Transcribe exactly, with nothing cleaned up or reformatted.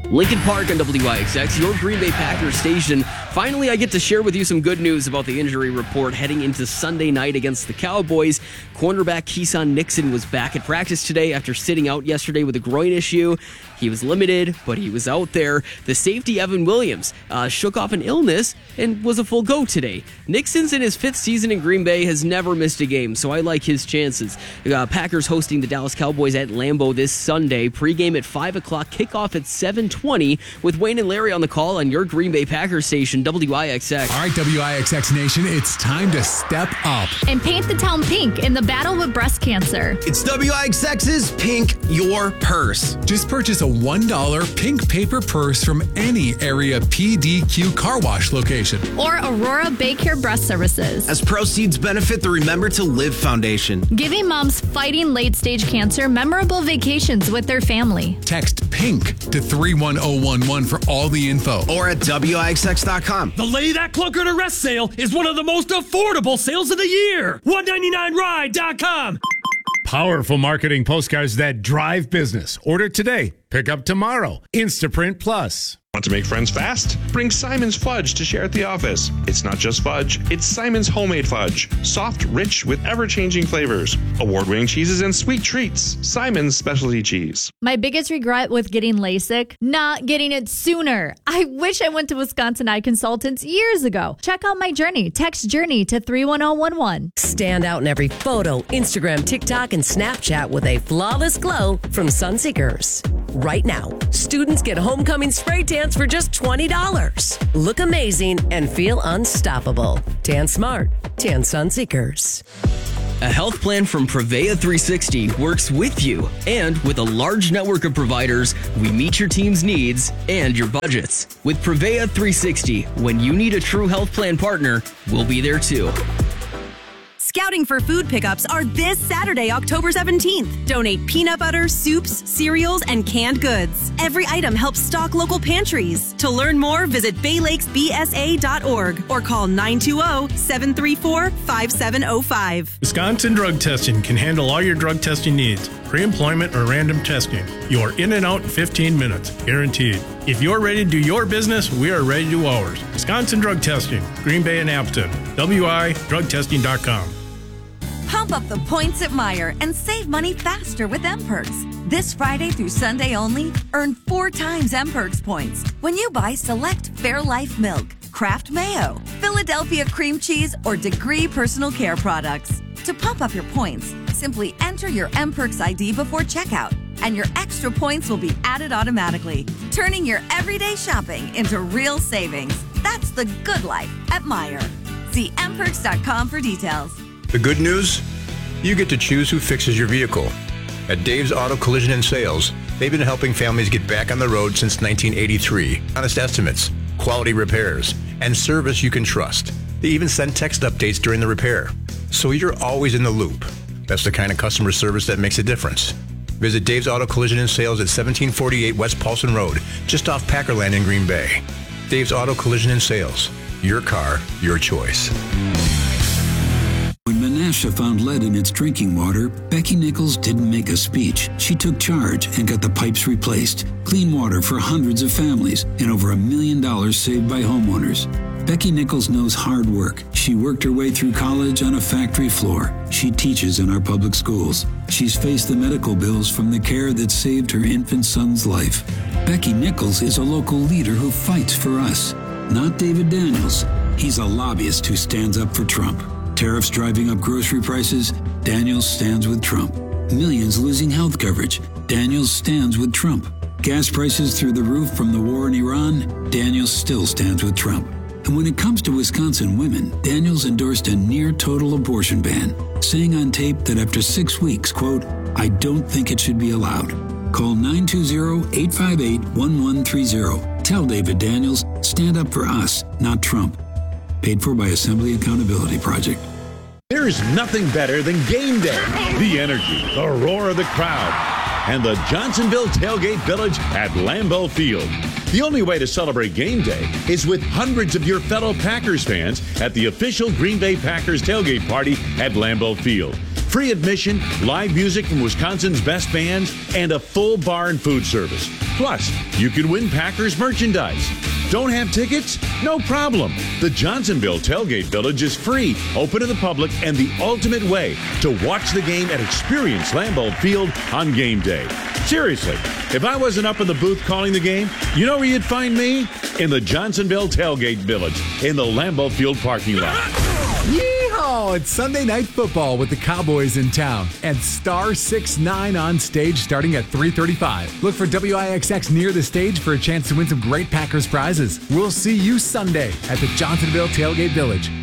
Lincoln Park on W I X X, your Green Bay Packers station. Finally, I get to share with you some good news about the injury report heading into Sunday night against the Cowboys. Cornerback Keeson Nixon was back at practice today after sitting out yesterday with a groin issue. He was limited, but he was out there. The safety, Evan Williams, uh, shook off an illness and was a full go today. Nixon's in his fifth season in Green Bay, has never missed a game, so I like his chances. Uh, Packers hosting the Dallas Cowboys at Lambeau this Sunday. Pre-game at five o'clock, kickoff at seven twenty with Wayne and Larry on the call on your Green Bay Packers station, W I X X. All right, W I X X Nation, it's time to step up and paint the town pink in the battle with breast cancer. It's W I X X's Pink Your Purse. Just purchase a one dollar pink paper purse from any area P D Q car wash location. Or Aurora Baycare Breast Services. As proceeds benefit the Remember to Live Foundation. Giving moms fighting late-stage cancer memorable vacations with their family. Text PINK to three one zero one one for all the info. Or at W I X X dot com. The Lay That Clunker to Rest sale is one of the most affordable sales of the year. one ninety-nine ride dot com. Powerful marketing postcards that drive business. Order today. Pick up tomorrow. Instaprint Plus. Want to make friends fast? Bring Simon's Fudge to share at the office. It's not just fudge, it's Simon's homemade fudge. Soft, rich, with ever-changing flavors. Award-winning cheeses and sweet treats. Simon's specialty cheese. My biggest regret with getting LASIK? Not getting it sooner. I wish I went to Wisconsin Eye Consultants years ago. Check out my journey. Text JOURNEY to three one zero one one. Stand out in every photo, Instagram, TikTok, and Snapchat with a flawless glow from Sunseekers. Right now, students get homecoming spray tans for just twenty dollars. Look amazing and feel unstoppable. Tan smart. Tan Sunseekers. A health plan from Prevea three sixty works with you. And with a large network of providers, we meet your team's needs and your budgets. With Prevea three sixty, when you need a true health plan partner, we'll be there too. Scouting for food pickups are this Saturday, October seventeenth. Donate peanut butter, soups, cereals, and canned goods. Every item helps stock local pantries. To learn more, visit bay lakes b s a dot org or call nine two zero, seven three four, five seven zero five. Wisconsin Drug Testing can handle all your drug testing needs, pre-employment or random testing. You're in and out in fifteen minutes, guaranteed. If you're ready to do your business, we are ready to do ours. Wisconsin Drug Testing, Green Bay and Appleton, w i drug testing dot com. Pump up the points at Meijer and save money faster with M-Perks. This Friday through Sunday only, earn four times M-Perks points when you buy select Fairlife Milk, Kraft Mayo, Philadelphia Cream Cheese, or Degree Personal Care products. To pump up your points, simply enter your M-Perks I D before checkout, and your extra points will be added automatically, turning your everyday shopping into real savings. That's the good life at Meijer. See M perks dot com for details. The good news? You get to choose who fixes your vehicle. At Dave's Auto Collision and Sales, they've been helping families get back on the road since nineteen eighty-three. Honest estimates, quality repairs, and service you can trust. They even send text updates during the repair, so you're always in the loop. That's the kind of customer service that makes a difference. Visit Dave's Auto Collision and Sales at seventeen forty-eight West Paulson Road, just off Packerland in Green Bay. Dave's Auto Collision and Sales. Your car, your choice. When Menasha found lead in its drinking water, Becky Nichols didn't make a speech. She took charge and got the pipes replaced. Clean water for hundreds of families and over a million dollars saved by homeowners. Becky Nichols knows hard work. She worked her way through college on a factory floor. She teaches in our public schools. She's faced the medical bills from the care that saved her infant son's life. Becky Nichols is a local leader who fights for us, not David Daniels. He's a lobbyist who stands up for Trump. Tariffs driving up grocery prices, Daniels stands with Trump. Millions losing health coverage, Daniels stands with Trump. Gas prices through the roof from the war in Iran, Daniels still stands with Trump. And when it comes to Wisconsin women, Daniels endorsed a near-total abortion ban, saying on tape that after six weeks, quote, "I don't think it should be allowed." Call nine two zero, eight five eight, one one three zero. Tell David Daniels, stand up for us, not Trump. Paid for by Assembly Accountability Project. There is nothing better than game day. The energy, the roar of the crowd, and the Johnsonville Tailgate Village at Lambeau Field. The only way to celebrate game day is with hundreds of your fellow Packers fans at the official Green Bay Packers tailgate party at Lambeau Field. free admission, live music from Wisconsin's best bands, and a full bar and food service. Plus, you can win Packers merchandise. Don't have tickets? No problem. The Johnsonville Tailgate Village is free, open to the public, and the ultimate way to watch the game and experience Lambeau Field on game day. Seriously, if I wasn't up in the booth calling the game, you know where you'd find me? In the Johnsonville Tailgate Village, in the Lambeau Field parking lot. Yeehaw! It's Sunday Night Football with the Cowboys in town and Star six nine on stage starting at three thirty-five. Look for W I X X near the stage for a chance to win some great Packers prizes. We'll see you Sunday at the Johnsonville Tailgate Village.